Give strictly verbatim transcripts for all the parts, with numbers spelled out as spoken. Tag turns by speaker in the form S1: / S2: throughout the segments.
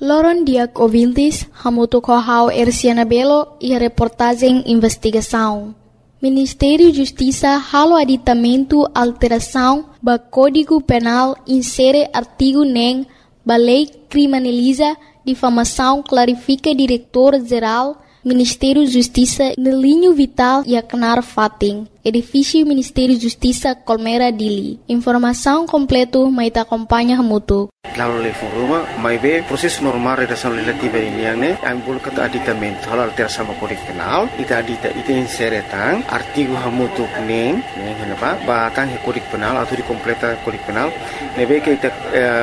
S1: Loron Diak ouvintes, hamuto kohau Erciana Belo e a reportagem investigação. Ministério da Justiça halo aditamento alteração ba Código Penal insere artigo nem ba lei criminaliza difamação clarifica diretor-geral Ministério da Justiça no linho vital e acnar fating. Edifício Ministério da Justiça Colmera Dili. Informação completo mais acompanha hamuto.
S2: Lalu le foruma, mai be proses normal redação legislativa ini yang ne, ambul kata aditamento hal alteração sama Kode Penal, ita adita ita insere tang artigo hamutu neng, neng kenapa? Batang he Kode Penal atau di completa Kode Penal, nebe ke ita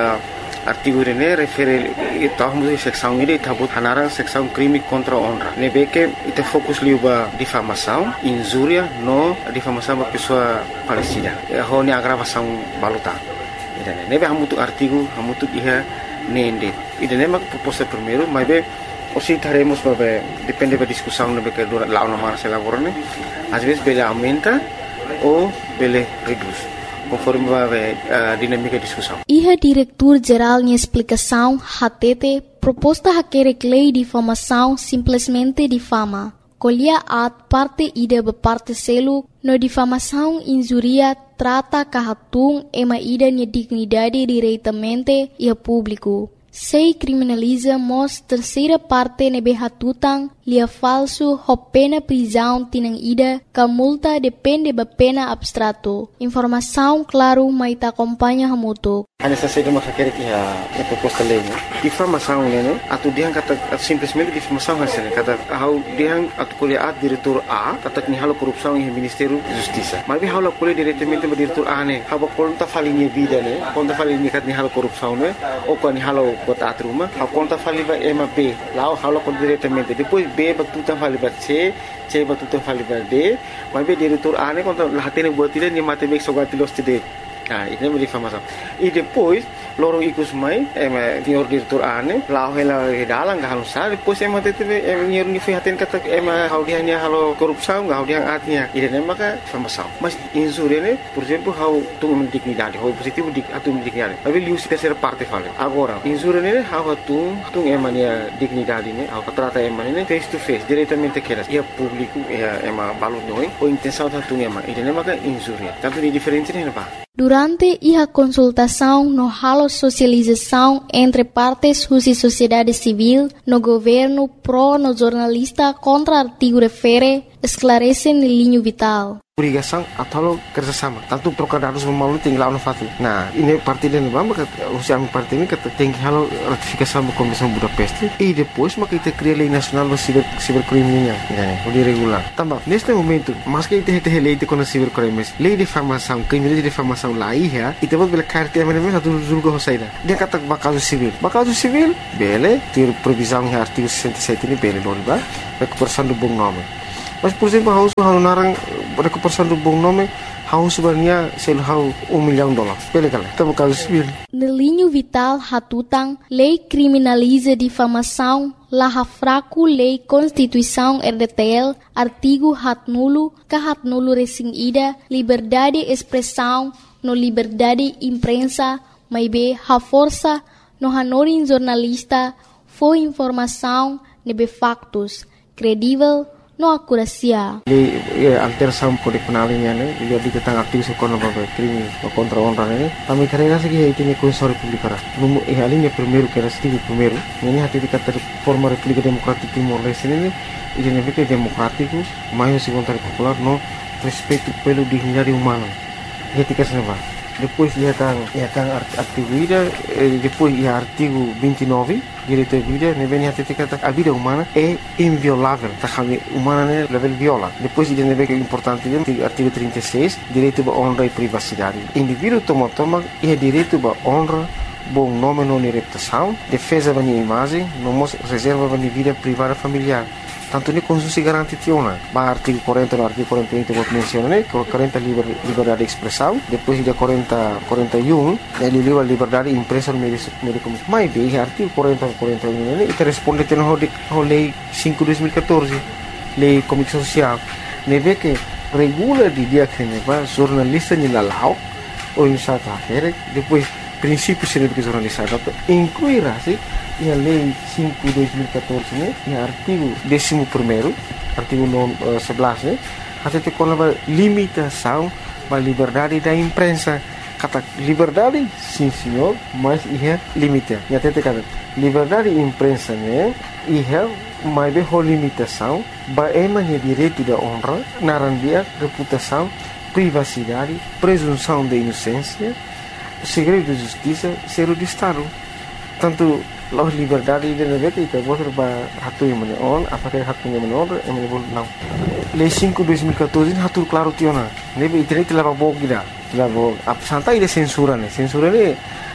S2: artigo ini refere ita hamutu seksão ini ita but hanarang seksão crime contra honra. Nebe ke ita fokus liuba difamação, injuria no difamação ba pessoa falecida. Ho ni agravação baluta. Idane nebe hamutu artigo hamutu iha nende idane mak proposta primeiro mas be osi taremos babe depende da discussão nebe que dura lá uma marcha laborane às vezes bele aumenta ou bele reduz conforme babe a dinâmica da discussão.
S1: Iha diretor geral em explicação hatete proposta hakere lei de difamação simplesmente difama. Colher at parte ida ba parte selo no difamação injuria trata kahatung ema ida nia dignidade diretamente e a público. Sei criminaliza mos terceira parte nebe hatutang lia falso ho pena prisão tinang ida ka multa depende ba pena abstrato. Informação claro mai ta acompanha hamuto.
S2: Ana saída uma quer que a proposta lei, né? Difamação, né? Atu diang kata simplesmente difamação hasilnya kata hau diang atu kuliah diretor A kata ni halo korupção em Ministério da Justiça. Mas hau la kuliah diretamente ba diretor A né? Hau conta falinha vida né? Conta falinha kat ni halo korupção né? Ou kan ni halo bot atruma, hau conta faliba ema B. Lá hau la diretamente. Depois B ba tu tan faliba C, C ba tu tan faliba D. Mas be diretor A né conta lahatene buat dia ni mate bek sogatilos tide. Ah, ini menjadi difamação. E depois, lorong ikut mai, em senhor diretor ane, lau hela dalang gak halus sah. Depois em mati teve em nyer ni fihatin kata em hau dia ni halo korupsau gak hau dia artinya. Ini nama ka difamação. Mas insure ne, por exemplo, hau tu dignidade, hau positivo dik atu dignidade. Tapi lius terceira parte fale. Agora, insure ne hau tu tu em ania dignidade ne, hau trata em ne face to face, diretamente keras. Ia público, ia em balu noi, o intenção tu em ma. Ini nama ka insure. Tanto di diferente ne apa?
S1: Durante a consultação no halo socialização entre partes e sociedade civil, no governo pro no jornalista contra artigo refere, esclarece no linho vital.
S2: Obrigação atau kerjasama. Tanto trocar dados memalu tinggal no fatu. Nah, ini parti dan bamba kata usia parti ini kata tinggi halo ratifikasi sama Komisi Budapest. E depois maka kita cria lei nasional do ciber cibercriminal, ya, udah regular. Tambah, neste momento, mas que kita hete lei de contra cibercrimes, lei de difamação, crime de difamação lá ia, e depois bela carta mana mana satu julga hosaida. Dia kata bakal civil. Bakal civil, bele, ter previsão em artigo sessenta e sete ini bele doliba, recuperação do bom nome. Mas, por exemplo, hau hau narang recuperação do bom nome, hau sebenarnya sel hau um milhão de dólares. Bele kala, tá bakal civil.
S1: No linho vital hatutang, lei criminaliza difamação, laha fraco lei Constituição R D T L, artigo hat nulo, ka hat nulo resing ida, liberdade expressão, no liberdade imprensa, mai be ha força, no hanorin jornalista, foi informação, nebe factos, credível, no acuracia.
S2: Lei alteração Kode Penal ini ne, dia ditentang artigo sekono babe crime contra honra ne. Kami karena segi itu ni Konstitusi Republik Ara. Numu eh alinha primeiro que era artigo primeiro. Ini hati dikata forma República Democrática Timor Leste ini, ini nebete democrático, mais se vontade popular no respeito pelo dignidade humana. Dia tika seneva. Depois ia tang ia tang artigo ida, depois ia artigo vinte e nove, direito à vida, ne vem hati dikata a vida humana é inviolável, tá kami humana ne level viola. Depois ida ne vem importante dia artigo trinta e seis, direito à honra e privacidade. Indivíduo toma toma ia direito à honra, bom nome não reputação, defesa da minha imagem, não reserva da minha vida privada familiar. Tanto ni Konstitusi garanti tiona. Ba artigo quarenta no artigo quarenta e um vou mencionar, né? quarenta liber, liberdade de expressão, depois de quarenta, quarenta e um, ele livre liberdade de imprensa no meio de comunicação. Mas bem, artigo quarenta, quarenta e um, né? Ele responde tendo a lei cinco de dois mil e quatorze, lei comunicação social. Ne vê que regula de dia que ne va jornalista ni lalau ou em South Africa, depois princípios de jornalistas, incluirá-se a Lei cinco de dois mil e catorze, né, e o artigo décimo primeiro, artigo sebelas, né, até que com a limitação da liberdade da imprensa. Kata liberdade, sim senhor, mas ia limite. E até que kata liberdade de imprensa, né, ia mais bem a limitação, baemanya direito da honra, narandia, reputação, privacidade, presunção de inocência, segredo de justiça, zero de Estado. Tanto a liberdade de negara itu boleh berhatu yang mana on, apakah hatu yang mana on, yang mana boleh não. Lei cinco de dois mil e catorze hatu claro tiona. Nebe internet telah bawa kita, telah bawa. Apa santai dia censura ni, censura ni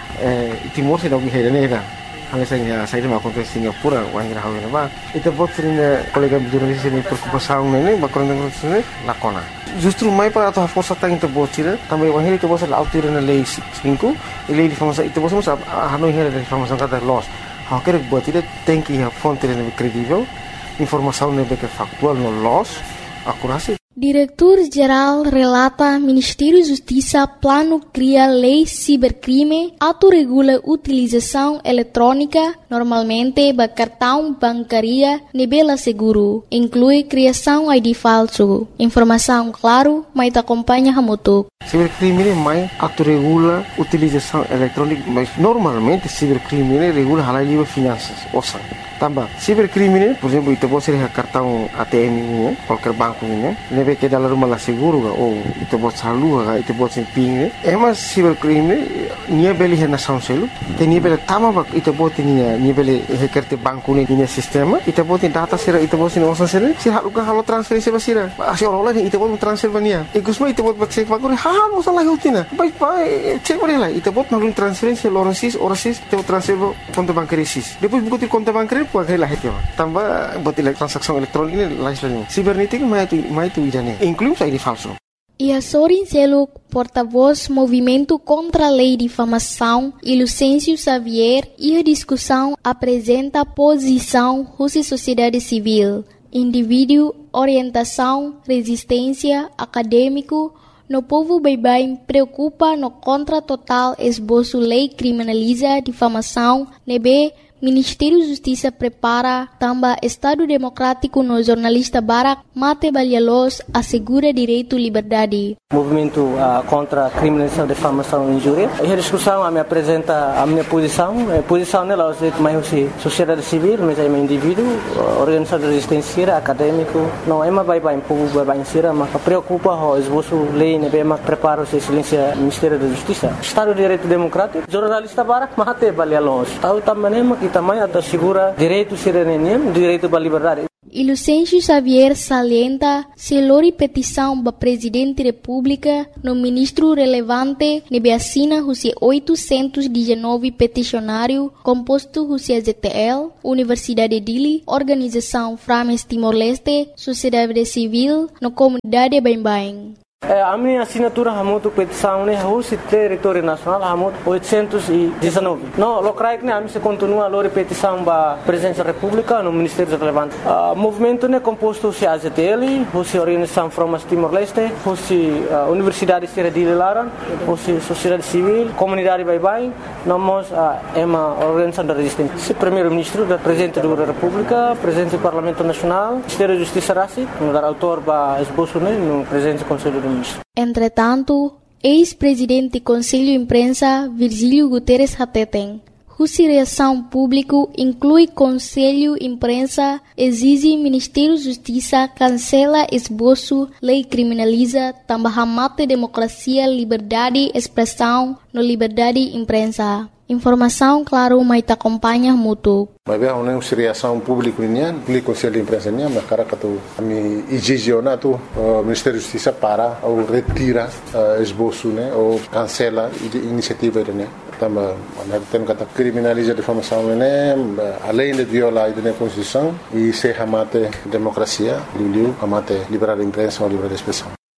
S2: Timor se dog hera nera. Hanya saya saya mau kontes Singapura, wanita hawa ni ba. Itu buat sering kolega jurnalis ini preocupação ni, bakoran dengan sini lakona. Justru mai para atau força tá então botira também o ele que você lá altira na lei cinco e lei de informação itu você sabe a não era de informação cada loss a querer botira tem que a fonte é credível informação não é factual no loss acurácia.
S1: Diretor-Geral relata Ministério da Justiça plano cria lei cibercrime, autorregula utilização eletrônica, normalmente ba cartão bancaria nebela seguro, inclui criação I D falso. Informação claro, mas te acompanha hamutuk.
S2: Cibercrime mais autorregula utilização eletrônica, mas normalmente cibercrime regula halal livre finanças, ouça. Tambah, cibercrime, por exemplo, itu boleh ser cartão A T M ini, qualquer banco ini, nebe que dalam rumah lah seguro, ou itu boleh salua, itu boleh simping. Emas cibercrime, nia beli hena sound selu, te nia beli tama bak, itu boleh nia nia beli hekerte banku ni nia sistema, itu boleh data sera, itu boleh sini osan sera, si haluka halu transferisi basira, asyik orang lain itu boleh transfer bania, ikusma itu boleh cek banku ni, hal masalah hutina, baik baik cek boleh lah, itu boleh nalun transferisi lorosis, orasis, itu transfer konto bankerisis, depois buku konto bankeri puai lah itu, tambah buat transaksi elektronik ini lain-lain. Sibernetik mai tu mai tu ijane, include I D falso.
S1: E a Sorin Seluk, porta-voz Movimento contra a Lei de Difamação, e Lucêncio Xavier, e a discussão apresenta a posição Rússia Sociedade Civil, indivíduo, orientação, resistência, acadêmico. No povo bem-bem preocupa no contra total esboço lei criminaliza difamação, nebe Ministério da Justiça prepara também Estado Democrático no jornalista Barak Mate Balhalos assegura direito à liberdade.
S3: Movimento uh, contra a criminalização, difamação e injúria. E a discussão a me apresenta a minha posição. A posição nela é mais sociedade civil, mas é um indivíduo, organização de resistência, acadêmico. Não é mais bem povo bem bem mas preocupa o esboço lei, né, mas prepara o silêncio Ministério da Justiça. Estado de Direito Democrático, jornalista Barak Mate Balhalos. Tahu também que também assegura direito cidadania, direito à liberdade.
S1: E Lucêncio Xavier salienta se lori petição para Presidente da República no ministro relevante nebe assina Rússia oitocentos e dezenove peticionário composto Rússia Z T L, Universidade de Dili, Organização Frames Timor-Leste, Sociedade Civil, no Comunidade Bem-Bem.
S3: A minha assinatura hamutu petição né Rússia território nacional hamut oitocentos e dezenove. Não, locais né a mim se continua a lori petição para Presidência da República no Ministério relevante. O movimento né composto se A Z T L, Rússia Organização Frames Timor-Leste, Rússia Universidade de Laran, Rússia Sociedade Civil, Comunidade Bem-Bem, nós é uma organização da resistência. Se primeiro-ministro da Presidente da República, Presidente do Parlamento Nacional, Ministério da Justiça Rassi, no dar autor para esboço né no Presidente do Conselho do
S1: Entretanto, ex-presidente do Conselho de Imprensa, Virgílio Guterres Hateten, Rússia Reação Público inclui Conselho de Imprensa, exige Ministério da Justiça, cancela esboço, lei criminaliza, também mate democracia, liberdade, expressão, no liberdade de imprensa. Informação, claro, mas te acompanha mútuo.
S4: Mas bem, não é reação pública nian, o Conselho de Imprensa nian, mas cara que tu a mim exigena tu o Ministério da Justiça para ou retira esboço, né, ou cancela a iniciativa né. Também, nós temos que criminalizar a difamação, né, além de violar a Constituição e se amate democracia, liu, amate liberdade de imprensa ou liberdade de expressão.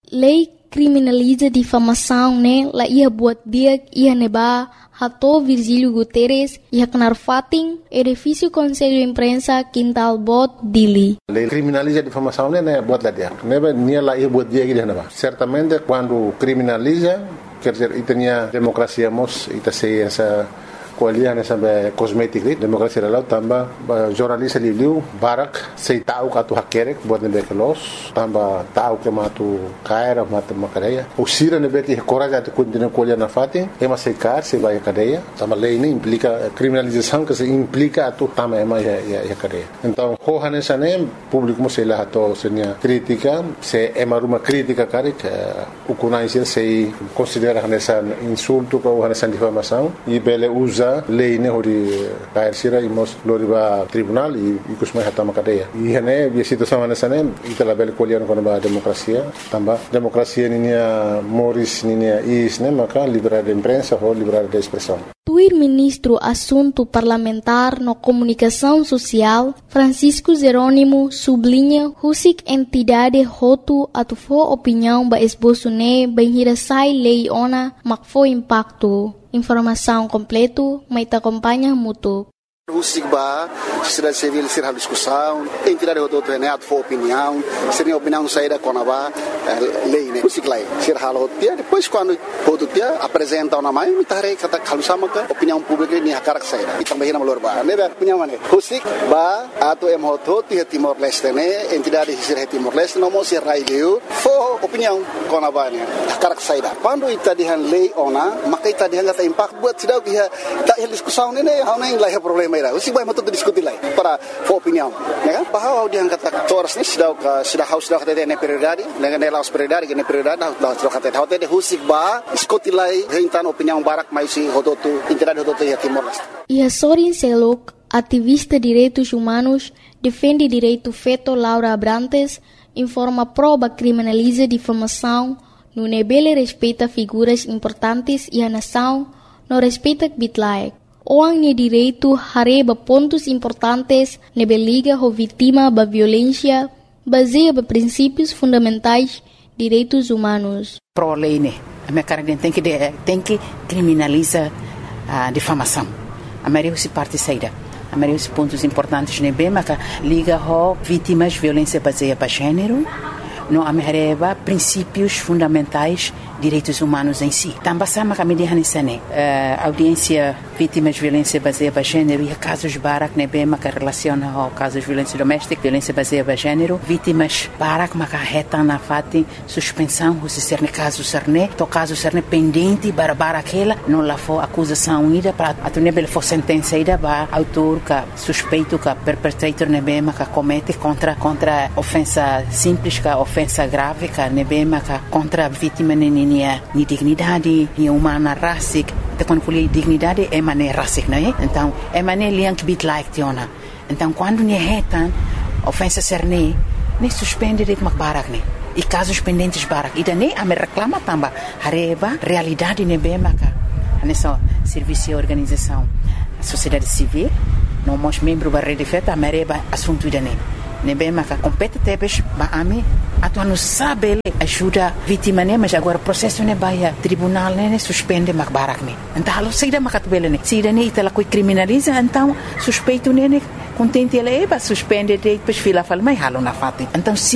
S1: Lei criminaliza difamação, né? La ia buat dia ia neba Hato Virgílio Guterres ia kenar fating edifício Conselho Imprensa Quintal Bot Dili.
S4: Lei criminaliza difamação, né? Buat lá dia. Neba nia la ia buat dia que neba. Certamente quando criminaliza, quer dizer, itania democracia mos ita sei essa kualiah nessa kosmetik ni demokrasi dalau tambah jornalis liu barak sei tahu katu hakerek buat nebe kelos tambah tahu ke matu kaira matu makadeia usira nebe ki coraja de continua kualiah na fatin ema sei kar sei vai cadeia tambah lei ini implica criminalização que se implica atu tambah ema ya ya cadeia então ho nessa nem público mo sei lá to senia crítica se ema ruma crítica karik ukunai sei considera nessa insulto ou nessa difamação e bele usa lei ne hori kair sira imos loriba tribunal e kusmai hatama cadeia e hane bi situação nessa nem itala bel kolian kono ba demokrasia tamba demokrasia ninia moris ninia is ne maka liberdade de imprensa ou liberdade de expressão.
S1: Tuir ministro assunto parlamentar no comunicação social Francisco Jerônimo sublinha husik entidade hotu atufo opinião ba esboço ne benhirasai lei ona makfo impacto. Informação completo, mas te acompanha muito.
S5: O SIGBA, sociedade civil, ser a discussão, entidade do outro é a tua opinião, ser a opinião saída com a lei, né? O SIGLA, ser a outra, depois quando o outro dia apresenta uma mãe, me tarei que está calçando a opinião pública nem a cara que saída. E também na valor ba, né? Opinião né? O SIGBA, a tua é muito de Timor-Leste, né? Entidade de ser Timor-Leste, não mostra raio, foi opinião com a ba, né? A cara que saída. Quando está de lei ona, mas que está de hanga impacto buat cidade que está em discussão, né? Há nem lá é problema. O SIGBA é muito discutir lá para a opinião, né? Bahwa dia kata toras ni sudah sudah haus sudah kata dia prioridade, dengan dia laus prioridade, dengan prioridade dah sudah kata dia hotel o SIGBA diskutir lá rentan opinião barak mais si hototu entidade hototu ya Timor-Leste.
S1: E a Sorin Selok, ativista de direitos humanos, defende direito feto Laura Abrantes, informa prova criminaliza difamação, no nebele respeita figuras importantes e a nação, no respeita bitlaek. Orang ni direito hareba pontos importantes nebe liga ho vítima ba violência baseia ba princípios fundamentais direitos humanos.
S6: Pro lei né, a minha cara tem que tem que criminaliza a difamação. A maioria se parte saída. A maioria dos pontos importantes nebe maka liga ho vítimas violência baseia ba gênero. No amereba princípios fundamentais direitos humanos em si. Também sama kami dihanisane audiência vítimas de violência baseada em gênero e casos barak nebe maka relaciona ao casos de violência doméstica, violência baseada em gênero, vítimas barak maka reta na fati suspensão se ser ne caso serne, to caso serne pendente para bara aquela não lá for acusação ida para a nebe for sentença ida ba autor ka suspeito ka perpetrator nebe maka comete contra contra ofensa simples ka ofensa grave ka nebe maka contra vítima ni ni dignidade ni humana racic te quando fui dignidade é maneira racic não é então é maneira liang bit like tiona então quando ni retan ofensa serne nem suspende de barak ne e casos pendentes barak e daí a me reclama tamba hareba realidade ne bem maka nessa serviço e organização a sociedade civil não mos membro da rede feta a mereba assunto daí ne bem maka compete tebes ba ame atu não sabe ajuda vítima né mas agora processo né vai tribunal né suspende mak barak né então halo saída makat bele né saída né itala coi criminaliza então suspeito né contente ele é suspende depois fila fala mas halo na fati então